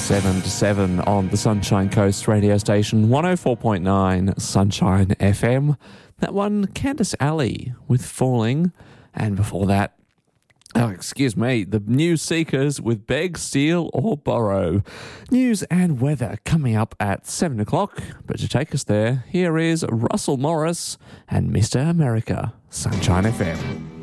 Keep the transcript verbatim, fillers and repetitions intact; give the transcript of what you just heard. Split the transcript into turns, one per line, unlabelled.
seven to seven on the Sunshine Coast radio station, one oh four point nine Sunshine F M. That one, Candice Alley with Falling. And before that, oh, excuse me, the New Seekers with Beg, Steal or Borrow. News and weather coming up at seven o'clock. But to take us there, here is Russell Morris and Mister America, Sunshine F M.